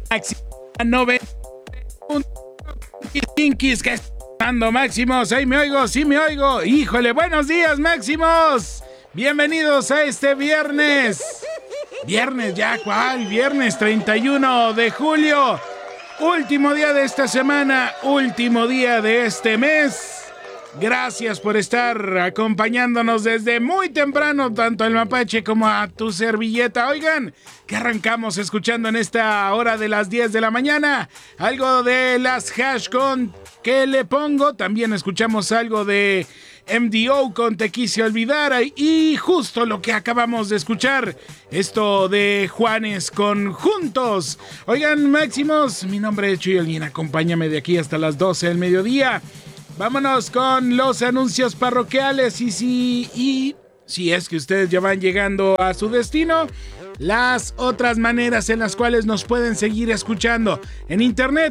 Máxima 90. Kinkis, que está dando Máximos. Ahí me oigo, sí me oigo. Híjole, buenos días, Máximos. Bienvenidos a este viernes. Viernes ya, ¿cuál? Viernes 31 de julio. Último día de esta semana, último día de este mes. Gracias por estar acompañándonos desde muy temprano, tanto el Mapache como a tu servilleta. Oigan, que arrancamos escuchando en esta hora de las 10 de la mañana. Algo de las Hash con ¿Qué le pongo? También escuchamos algo de MDO con Te quise olvidar. Y justo lo que acabamos de escuchar, esto de Juanes con Juntos. Oigan, Máximos, mi nombre es Chuy Olguín. Acompáñame de aquí hasta las 12 del mediodía. Vámonos con los anuncios parroquiales y si es que ustedes ya van llegando a su destino, las otras maneras en las cuales nos pueden seguir escuchando en internet,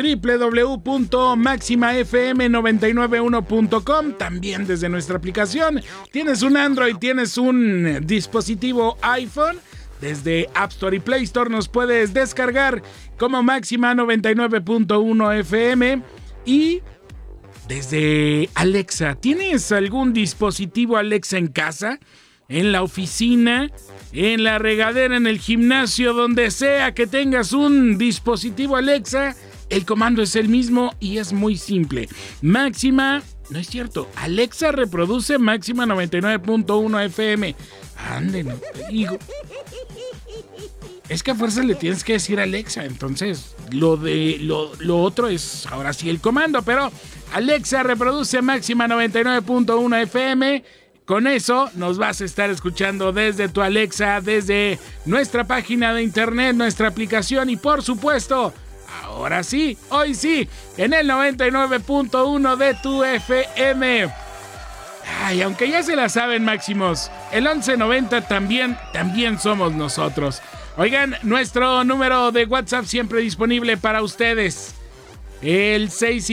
www.maximafm991.com, también desde nuestra aplicación. Tienes un Android, tienes un dispositivo iPhone, desde App Store y Play Store nos puedes descargar como Máxima 99.1 FM y desde Alexa. ¿Tienes algún dispositivo Alexa en casa? ¿En la oficina? ¿En la regadera? ¿En el gimnasio? Donde sea que tengas un dispositivo Alexa, el comando es el mismo y es muy simple. Máxima, no es cierto, Alexa reproduce Máxima 99.1 FM. Ande, no te digo. Es que a fuerza le tienes que decir Alexa, entonces lo otro es ahora sí el comando, pero Alexa reproduce Máxima 99.1 FM. Con eso nos vas a estar escuchando desde tu Alexa, desde nuestra página de internet, nuestra aplicación y por supuesto, ahora sí, hoy sí, en el 99.1 de tu FM. Ay, aunque ya se la saben, Máximos, el 1190 también somos nosotros. Oigan, nuestro número de WhatsApp siempre disponible para ustedes. El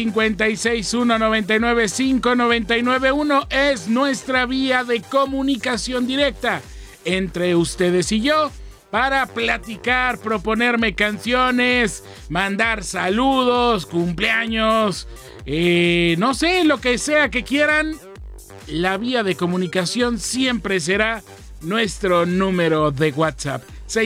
656-199-5991 es nuestra vía de comunicación directa entre ustedes y yo para platicar, proponerme canciones, mandar saludos, cumpleaños, no sé, lo que sea que quieran. La vía de comunicación siempre será nuestro número de WhatsApp.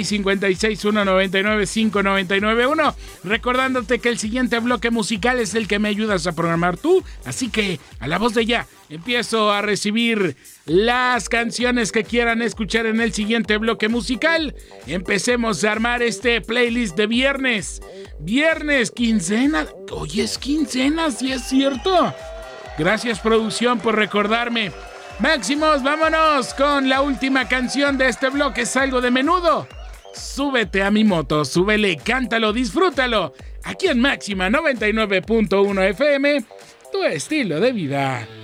656-199-5991. Recordándote que el siguiente bloque musical es el que me ayudas a programar tú. Así que, a la voz de ya, empiezo a recibir las canciones que quieran escuchar en el siguiente bloque musical. Empecemos a armar este playlist de viernes. Viernes, quincena. Hoy es quincena, sí es cierto. Gracias, producción, por recordarme. Máximos, vámonos con la última canción de este bloque. Salgo de Menudo. Súbete a mi moto, súbele, cántalo, disfrútalo. Aquí en Máxima 99.1 FM, tu estilo de vida.